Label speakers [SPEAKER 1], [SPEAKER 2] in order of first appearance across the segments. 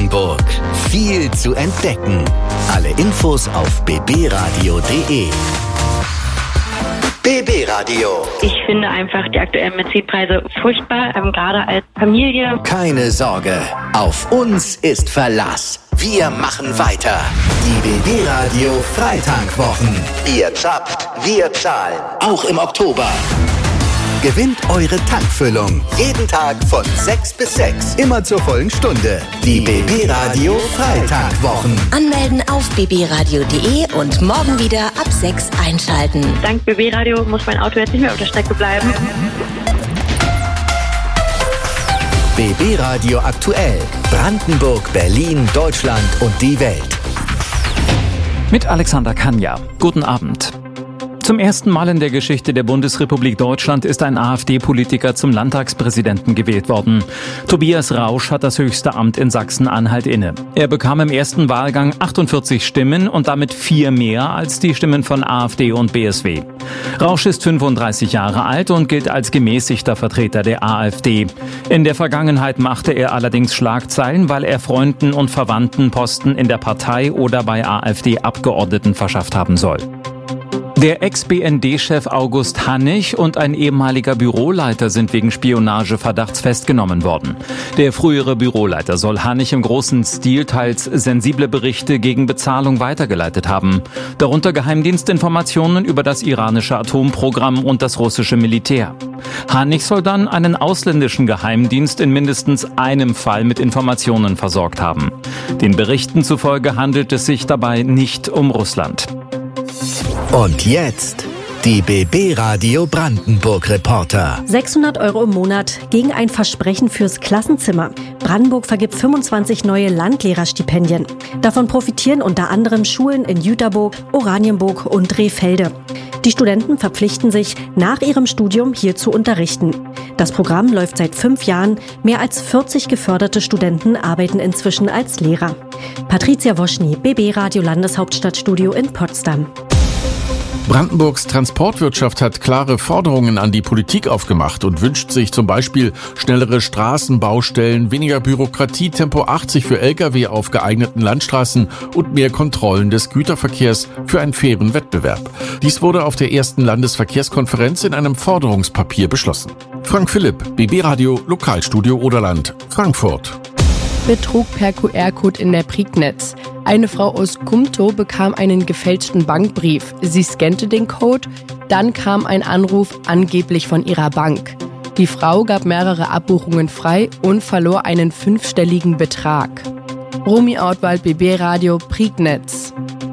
[SPEAKER 1] Brandenburg. Viel zu entdecken. Alle Infos auf bbradio.de. BB Radio.
[SPEAKER 2] Ich finde einfach die aktuellen Benzinpreise furchtbar, gerade als Familie.
[SPEAKER 1] Keine Sorge, auf uns ist Verlass. Wir machen weiter. Die BB Radio Freitankwwochen. Ihr zapft, wir zahlen. Auch im Oktober. Gewinnt eure Tankfüllung. Jeden Tag von 6 bis 6. Immer zur vollen Stunde. Die BB Radio Freitankwwochen.
[SPEAKER 3] Anmelden auf bbradio.de und morgen wieder ab 6 einschalten.
[SPEAKER 2] Dank BB Radio muss mein Auto jetzt nicht mehr auf der Strecke bleiben.
[SPEAKER 1] BB Radio aktuell. Brandenburg, Berlin, Deutschland und die Welt.
[SPEAKER 4] Mit Alexander Kanja. Guten Abend. Zum ersten Mal in der Geschichte der Bundesrepublik Deutschland ist ein AfD-Politiker zum Landtagspräsidenten gewählt worden. Tobias Rausch hat das höchste Amt in Sachsen-Anhalt inne. Er bekam im ersten Wahlgang 48 Stimmen und damit 4 mehr als die Stimmen von AfD und BSW. Rausch ist 35 Jahre alt und gilt als gemäßigter Vertreter der AfD. In der Vergangenheit machte er allerdings Schlagzeilen, weil er Freunden und Verwandten Posten in der Partei oder bei AfD-Abgeordneten verschafft haben soll. Der Ex-BND-Chef August Hannig und ein ehemaliger Büroleiter sind wegen Spionageverdachts festgenommen worden. Der frühere Büroleiter soll Hannig im großen Stil teils sensible Berichte gegen Bezahlung weitergeleitet haben. Darunter Geheimdienstinformationen über das iranische Atomprogramm und das russische Militär. Hannig soll dann einen ausländischen Geheimdienst in mindestens einem Fall mit Informationen versorgt haben. Den Berichten zufolge handelt es sich dabei nicht um Russland.
[SPEAKER 1] Und jetzt die BB Radio Brandenburg Reporter.
[SPEAKER 5] 600 € im Monat gegen ein Versprechen fürs Klassenzimmer. Brandenburg vergibt 25 neue Landlehrerstipendien. Davon profitieren unter anderem Schulen in Jüterburg, Oranienburg und Rehfelde. Die Studenten verpflichten sich, nach ihrem Studium hier zu unterrichten. Das Programm läuft seit 5 Jahren. Mehr als 40 geförderte Studenten arbeiten inzwischen als Lehrer. Patricia Woschny, BB Radio Landeshauptstadtstudio in Potsdam.
[SPEAKER 6] Brandenburgs Transportwirtschaft hat klare Forderungen an die Politik aufgemacht und wünscht sich zum Beispiel schnellere Straßenbaustellen, weniger Bürokratie, Tempo 80 für Lkw auf geeigneten Landstraßen und mehr Kontrollen des Güterverkehrs für einen fairen Wettbewerb. Dies wurde auf der ersten Landesverkehrskonferenz in einem Forderungspapier beschlossen. Frank Philipp, BB Radio, Lokalstudio Oderland, Frankfurt.
[SPEAKER 7] Betrug per QR-Code in der Prignitz. Eine Frau aus Kumtow bekam einen gefälschten Bankbrief. Sie scannte den Code, dann kam ein Anruf angeblich von ihrer Bank. Die Frau gab mehrere Abbuchungen frei und verlor einen 5-stelligen Betrag. Romy Ortwald, BB Radio, Prignitz.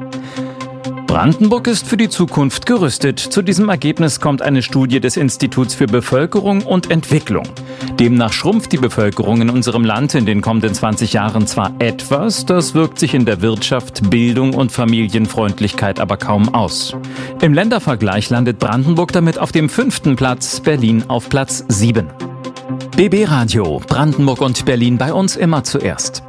[SPEAKER 4] Brandenburg ist für die Zukunft gerüstet. Zu diesem Ergebnis kommt eine Studie des Instituts für Bevölkerung und Entwicklung. Demnach schrumpft die Bevölkerung in unserem Land in den kommenden 20 Jahren zwar etwas, das wirkt sich in der Wirtschaft, Bildung und Familienfreundlichkeit aber kaum aus. Im Ländervergleich landet Brandenburg damit auf dem 5. Platz, Berlin auf Platz 7. BB Radio, Brandenburg und Berlin bei uns immer zuerst.